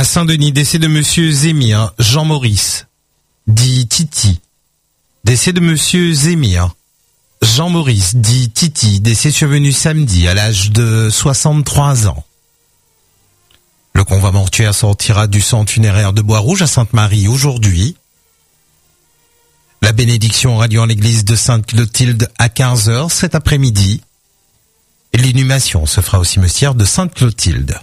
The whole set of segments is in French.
Saint-Denis, décès de monsieur Zémir Jean-Maurice, dit Titi. Décès de monsieur Zémir Jean-Maurice, dit Titi, décès survenu samedi à l'âge de 63 ans. Le convoi mortuaire sortira du centre funéraire de Bois-Rouge à Sainte-Marie aujourd'hui. La bénédiction aura lieu en l'église de Sainte-Clotilde à 15h cet après-midi. Et l'inhumation se fera au cimetière de Sainte-Clotilde.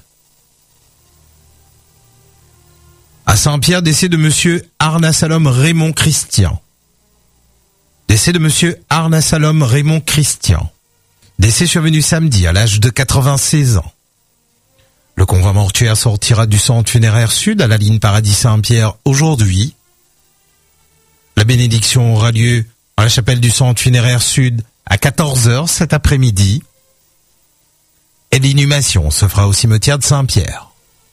À Saint-Pierre, décès de monsieur Arnasalom Raymond Christian. Décès de monsieur Arnasalom Raymond Christian. Décès survenu samedi à l'âge de 96 ans. Le convoi mortuaire sortira du centre funéraire sud à la ligne Paradis-Saint-Pierre aujourd'hui. La bénédiction aura lieu à la chapelle du centre funéraire sud à 14h cet après-midi. Et l'inhumation se fera au cimetière de Saint-Pierre.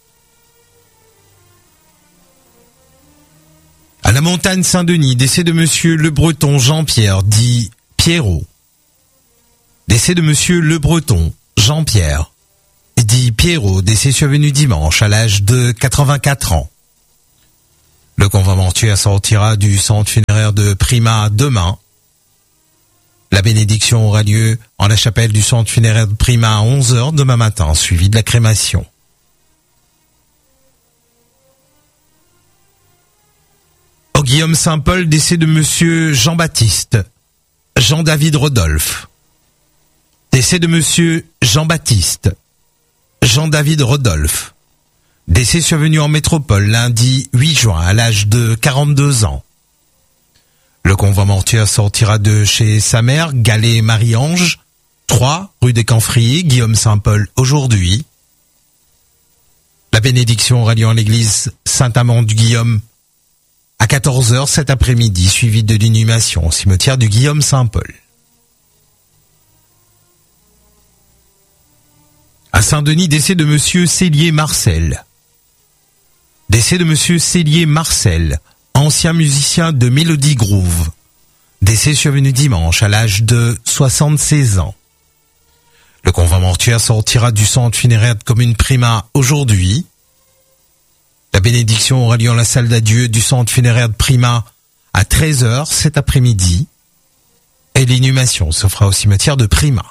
À la montagne Saint-Denis, décès de monsieur Le Breton Jean-Pierre, dit Pierrot. Décès de monsieur Le Breton Jean-Pierre, dit Pierrot, décès survenu dimanche à l'âge de 84 ans. Le convoi mortuaire sortira du centre funéraire de Prima demain. La bénédiction aura lieu en la chapelle du centre funéraire de Prima à 11h demain matin, suivi de la crémation. Au Guillaume Saint-Paul, décès de monsieur Jean-Baptiste, Jean-David Rodolphe. Décès de monsieur Jean-Baptiste, Jean-David Rodolphe. Décès survenu en métropole lundi 8 juin à l'âge de 42 ans. Le convoi mortuaire sortira de chez sa mère, Gallet Marie-Ange, 3 rue des Camphriers, Guillaume Saint-Paul aujourd'hui. La bénédiction aura lieu en l'église Saint-Amand du Guillaume à 14h cet après-midi, suivi de l'inhumation au cimetière du Guillaume Saint-Paul. À Saint-Denis, décès de monsieur Célier Marcel. Décès de monsieur Célier Marcel, ancien musicien de Mélodie Groove. Décès survenu dimanche à l'âge de 76 ans. Le convoi mortuaire sortira du centre funéraire de commune Prima aujourd'hui. La bénédiction aura lieu en la salle d'adieu du centre funéraire de Prima à 13h cet après-midi. Et l'inhumation se fera au cimetière de Prima.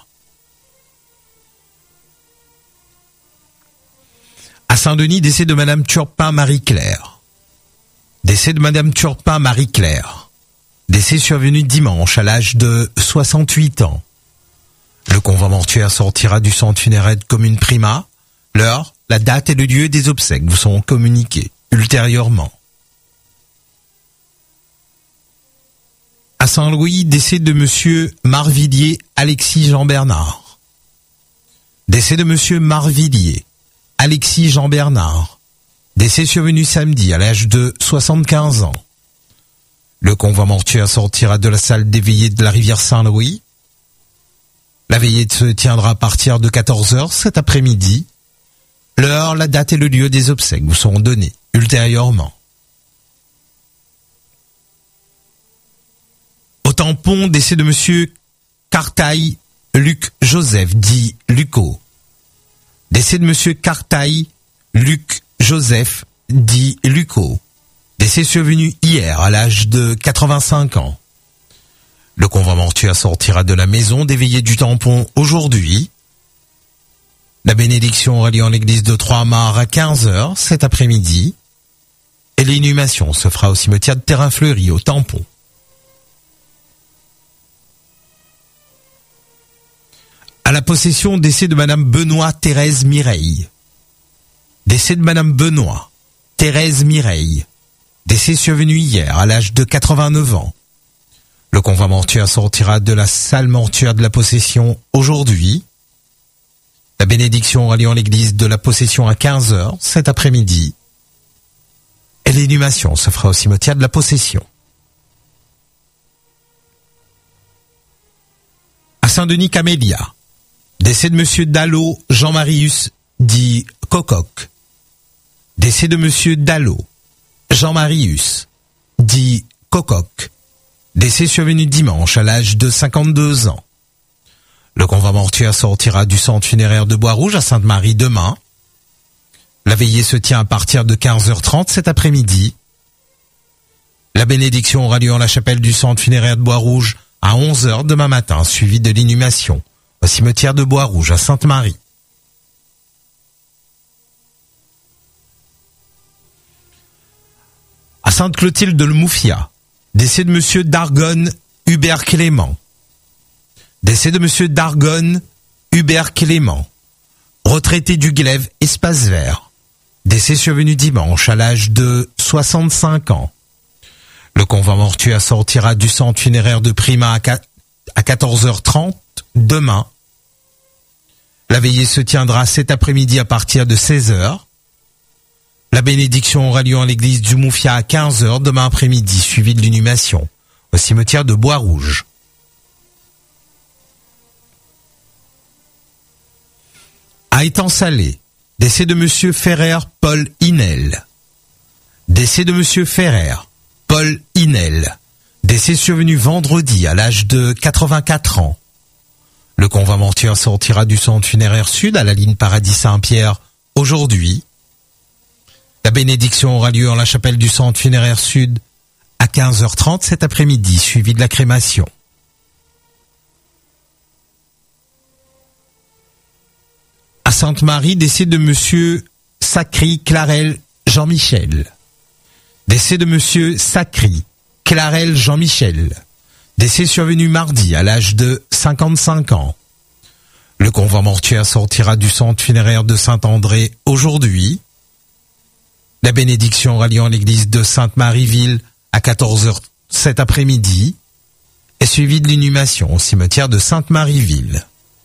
À Saint-Denis, décès de madame Turpin Marie-Claire. Décès de madame Turpin Marie-Claire. Décès survenu dimanche à l'âge de 68 ans. Le convoi mortuaire sortira du centre funéraire de commune Prima. L'heure, la date et le lieu des obsèques vous seront communiqués ultérieurement. À Saint-Louis, décès de monsieur Marvillier Alexis Jean-Bernard. Décès de monsieur Marvillier Alexis Jean-Bernard. Décès survenu samedi à l'âge de 75 ans. Le convoi mortuaire sortira de la salle des veillées de la rivière Saint-Louis. La veillée se tiendra à partir de 14h cet après-midi. L'heure, la date et le lieu des obsèques vous seront donnés ultérieurement. Au Tampon, décès de monsieur Cartaille Luc Joseph, dit Luco. Décès de monsieur Cartaille Luc Joseph, dit Luco. Décès survenu hier à l'âge de 85 ans. Le convoi mortuaire sortira de la maison des veillées du Tampon aujourd'hui. La bénédiction aura lieu en l'église de Trois-Mars à 15h cet après-midi. Et l'inhumation se fera au cimetière de Terrain-Fleuri au Tampon. À la possession, décès de madame Benoît Thérèse Mireille. Décès de madame Benoît Thérèse Mireille. Décès survenu hier à l'âge de 89 ans. Le convoi mortuaire sortira de la salle mortuaire de la possession aujourd'hui. La bénédiction aura lieu en l'église de la possession à 15h cet après-midi. Et l'inhumation se fera au cimetière de la possession. À Saint-Denis Camélia, décès de monsieur Dallot Jean-Marius, dit Cococ. Décès de monsieur Dallot Jean-Marius, dit Cococ. Décès survenu dimanche à l'âge de 52 ans. Le convoi mortuaire sortira du centre funéraire de Bois-Rouge à Sainte-Marie demain. La veillée se tient à partir de 15h30 cet après-midi. La bénédiction aura lieu en la chapelle du centre funéraire de Bois-Rouge à 11h demain matin, suivi de l'inhumation au cimetière de Bois-Rouge à Sainte-Marie. À Sainte-Clotilde de Moufia, décès de monsieur Dargonne Hubert Clément. Décès de monsieur Dargonne Hubert Clément, retraité du Glaive Espace Vert. Décès survenu dimanche à l'âge de 65 ans. Le convoi mortuaire sortira du centre funéraire de Prima à 14h30 demain. La veillée se tiendra cet après-midi à partir de 16h. La bénédiction aura lieu en l'église du Moufia à 15h demain après-midi, suivi de l'inhumation au cimetière de Bois-Rouge. À Étang-Salé, décès de monsieur Ferrer Paul Inel. Décès de monsieur Ferrer Paul Inel. Décès survenu vendredi à l'âge de 84 ans. Le convoi mortuaire sortira du centre funéraire sud à la ligne Paradis-Saint-Pierre aujourd'hui. La bénédiction aura lieu en la chapelle du centre funéraire sud à 15h30 cet après-midi, suivi de la crémation. À Sainte-Marie, décès de monsieur Sacry Clarel Jean-Michel. Décès de monsieur Sacry Clarel Jean-Michel. Décès survenu mardi à l'âge de 55 ans. Le convoi mortuaire sortira du centre funéraire de Saint-André aujourd'hui. La bénédiction aura lieu en l'église de Sainte-Marie-Ville à 14h cet après-midi et suivie de l'inhumation au cimetière de Sainte-Marie-Ville.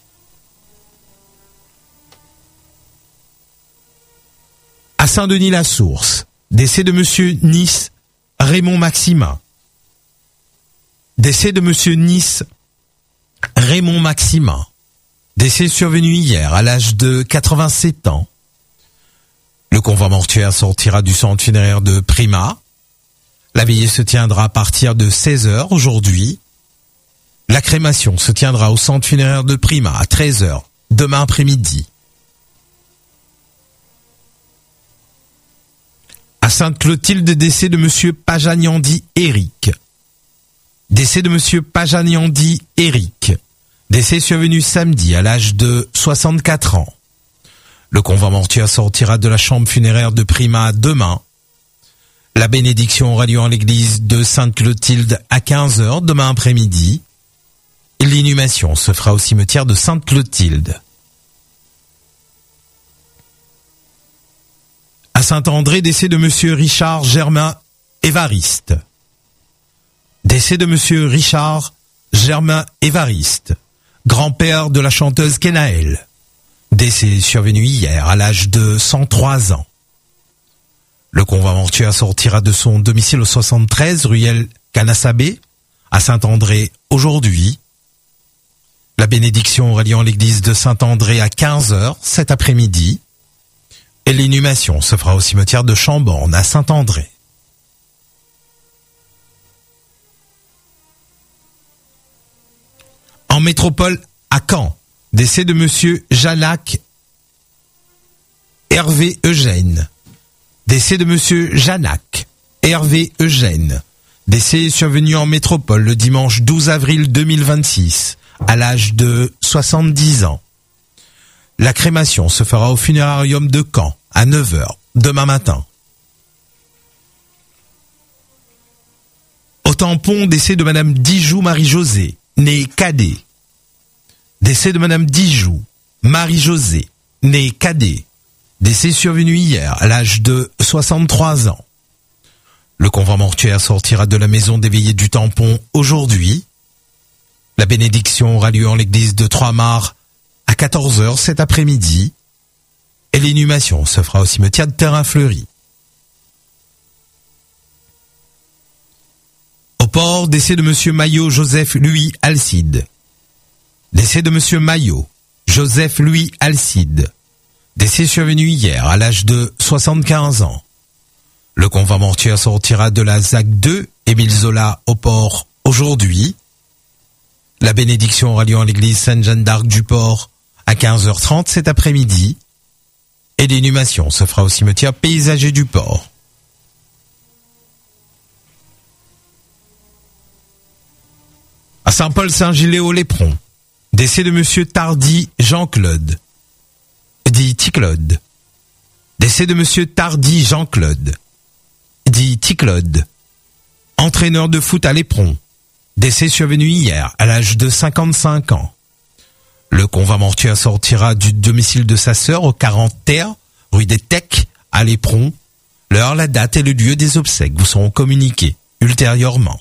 À Saint-Denis-la-Source, décès de monsieur Nice Raymond Maximin. Décès de monsieur Nice Raymond Maximin. Décès survenu hier à l'âge de 87 ans. Le convoi mortuaire sortira du centre funéraire de Prima. La veillée se tiendra à partir de 16h aujourd'hui. La crémation se tiendra au centre funéraire de Prima à 13h demain après-midi. À Sainte-Clotilde, décès de monsieur Pajagnandi Éric. Décès de monsieur Pajagnandi Éric. Décès survenu samedi à l'âge de 64 ans. Le convoi mortuaire sortira de la chambre funéraire de Prima demain. La bénédiction aura lieu en l'église de Sainte-Clotilde à 15h demain après-midi. Et l'inhumation se fera au cimetière de Sainte-Clotilde. À Saint-André, décès de monsieur Richard Germain Évariste. Décès de monsieur Richard Germain Évariste, grand-père de la chanteuse Kenaël. Décès survenu hier à l'âge de 103 ans. Le convoi mortuaire sortira de son domicile au 73 ruelle Canassabé à Saint-André aujourd'hui. La bénédiction aura lieu en l'église de Saint-André à 15h cet après-midi. Et l'inhumation se fera au cimetière de Chambord à Saint-André. En métropole, à Caen, décès de monsieur Janac Hervé Eugène. Décès de monsieur Janac Hervé Eugène. Décès survenu en métropole le dimanche 12 avril 2026, à l'âge de 70 ans. La crémation se fera au funérarium de Caen à 9h demain matin. Au Tampon, décès de madame Dijoux Marie-Josée, née Cadet. Décès de madame Dijoux Marie-Josée, née Cadet. Décès survenu hier à l'âge de 63 ans. Le convoi mortuaire sortira de la maison des veillées du Tampon aujourd'hui. La bénédiction aura lieu en l'église de Trois-Mars à 14h cet après-midi. Et l'inhumation se fera au cimetière de Terrain-Fleuri. Au port, décès de monsieur Maillot Joseph Louis Alcide. Décès de monsieur Maillot Joseph Louis Alcide. Décès survenu hier à l'âge de 75 ans. Le convoi mortuaire sortira de la ZAC 2 Émile Zola au port aujourd'hui. La bénédiction aura lieu en l'église Sainte-Jeanne d'Arc du Port à 15h30 cet après-midi. Et l'inhumation se fera au cimetière paysager du port. À Saint-Paul-Saint-Gilles-aux-Léprons, décès de monsieur Tardy Jean-Claude, dit Ticlaude. Décès de monsieur Tardy Jean-Claude, dit Ticlaude. Entraîneur de foot à Léprons. Décès survenu hier, à l'âge de 55 ans. Le convoi mortuaire sortira du domicile de sa sœur au 40 terre, rue des Tecs, à Léprons. L'heure, la date et le lieu des obsèques vous seront communiqués ultérieurement.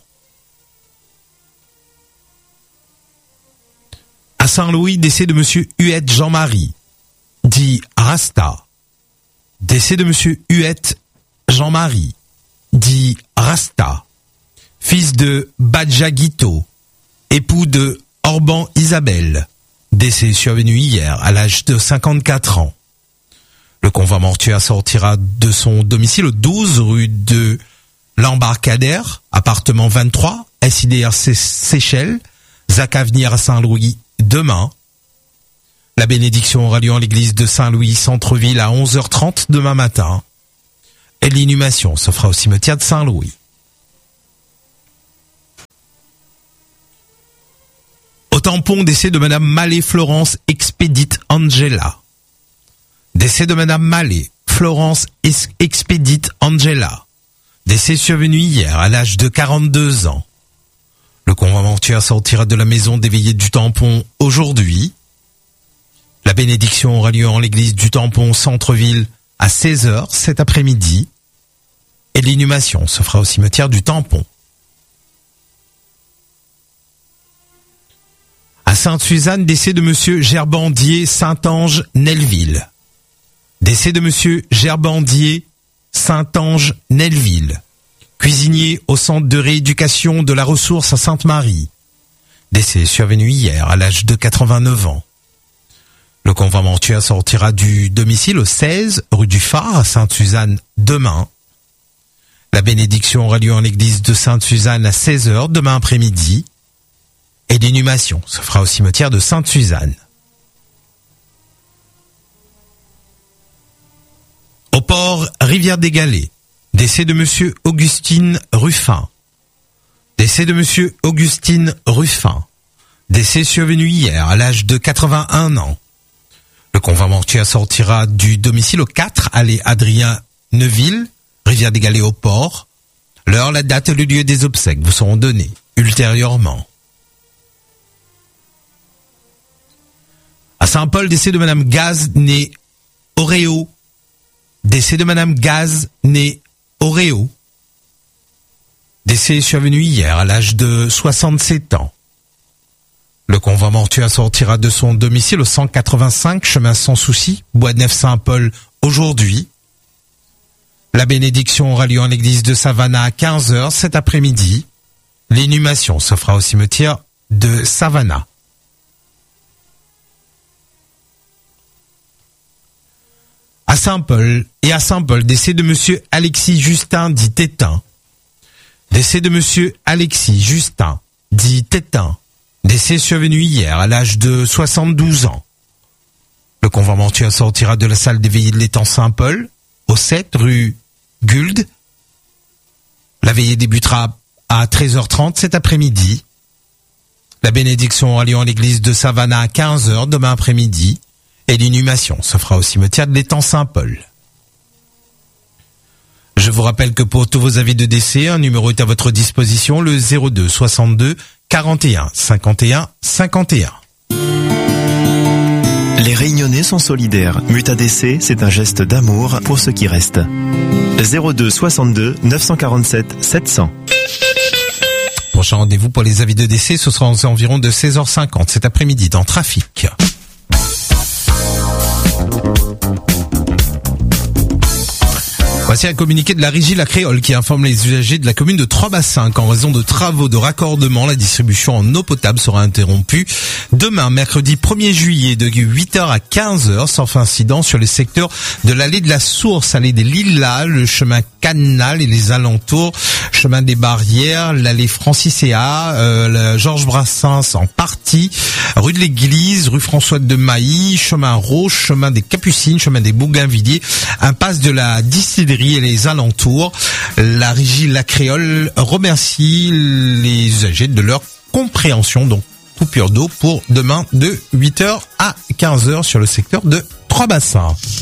À Saint-Louis, décès de monsieur Huette Jean-Marie, dit Rasta. Décès de monsieur Huette Jean-Marie, dit Rasta. Fils de Badjaguito, époux de Orban Isabelle, décès survenu hier à l'âge de 54 ans. Le convoi mortuaire sortira de son domicile au 12 rue de l'Embarcadère, appartement 23, SIDR Seychelles, Zac Avenir à Saint-Louis, demain. La bénédiction aura lieu en l'église de Saint-Louis, centre-ville, à 11h30 demain matin. Et l'inhumation se fera au cimetière de Saint-Louis. Au tampon, décès de madame Mallet Florence Expédite Angela. Décès de madame Mallet Florence Expédite Angela. Décès survenu hier à l'âge de 42 ans. Le convoi mortuaire sortira de la maison des veillées du tampon aujourd'hui. La bénédiction aura lieu en l'église du tampon centre-ville à 16h cet après-midi. Et l'inhumation se fera au cimetière du tampon. À Sainte-Suzanne, décès de monsieur Gerbandier Saint-Ange Nelleville. Décès de monsieur Gerbandier Saint-Ange Nelleville. Cuisinier au centre de rééducation de la ressource à Sainte-Marie. Décès survenu hier à l'âge de 89 ans. Le convoi mortuaire sortira du domicile au 16 rue du Phare à Sainte-Suzanne demain. La bénédiction aura lieu en l'église de Sainte-Suzanne à 16h demain après-midi. Et l'inhumation se fera au cimetière de Sainte-Suzanne. Au port Rivière des Galets, décès de monsieur Augustine Ruffin. Décès de monsieur Augustine Ruffin. Décès survenu hier à l'âge de 81 ans. Le convoi mortuaire sortira du domicile au 4 allée Adrien Neuville, Rivière des Galets au port. L'heure, la date et le lieu des obsèques vous seront donnés ultérieurement. À Saint-Paul, décès de madame Gaz née Oréo. Décès de madame Gaz née Oréo. Décès survenu hier à l'âge de 67 ans. Le convoi mortuaire sortira de son domicile au 185 chemin Sans Souci, Bois de Neuf Saint-Paul aujourd'hui. La bénédiction aura lieu en l'église de Savannah à 15h cet après-midi. L'inhumation se fera au cimetière de Savannah. À Saint-Paul, décès de monsieur Alexis Justin dit Tétin. Décès de monsieur Alexis Justin dit Tétin. Décès survenu hier à l'âge de 72 ans. Le convoi mortuaire sortira de la salle des veillées de l'étang Saint-Paul, au 7 rue Guld. La veillée débutera à 13h30 cet après-midi. La bénédiction aura lieu en l'église de Savannah à 15h demain après-midi. Et l'inhumation se fera au cimetière de l'étang Saint-Paul. Je vous rappelle que pour tous vos avis de décès, un numéro est à votre disposition, le 02 62 41 51 51. Les Réunionnais sont solidaires. Mutadc, c'est un geste d'amour pour ceux qui restent. 02 62 947 700. Prochain rendez-vous pour les avis de décès, ce sera aux environs de 16h50 cet après-midi dans Trafic. Voici un communiqué de la Régie La Créole qui informe les usagers de la commune de Trois-Bassins qu'en raison de travaux de raccordement, la distribution en eau potable sera interrompue demain, mercredi 1er juillet, de 8h à 15h, sauf incident sur le secteur de l'allée de la Source, allée des Lilas, le chemin Canal et les alentours, chemin des Barrières, l'allée Francis-et-A, la Georges Brassens en partie, rue de l'Église, rue François de Mailly, chemin Rauche, chemin des Capucines, chemin des Bougainvilliers, impasse de la Distillerie et les alentours. La régie La Créole remercie les usagers de leur compréhension. Donc, coupure d'eau pour demain de 8h à 15h sur le secteur de Trois-Bassins.